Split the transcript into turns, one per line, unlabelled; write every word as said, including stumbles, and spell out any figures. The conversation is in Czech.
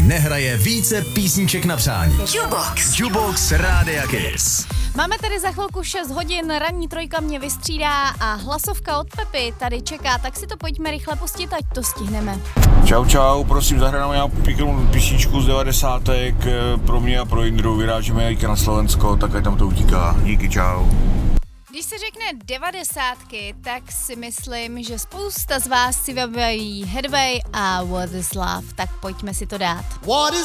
nehraje více písniček na přání. Jukebox. Jukebox Rádia Kiss.
Máme tady za chvilku šest hodin, ranní trojka mě vystřídá a hlasovka od Pepy tady čeká, tak si to pojďme rychle pustit, ať to stihneme.
Čau, čau, prosím, zahrajeme nějakou pěknou písničku z devadesátek pro mě a pro Jindru, vyrážíme jajka na Slovensko, tak ať tam to utíká. Díky, čau.
Když se řekne devadesátky, tak si myslím, že spousta z vás si vybaví Headway a What is Love, tak pojďme si to dát.
What is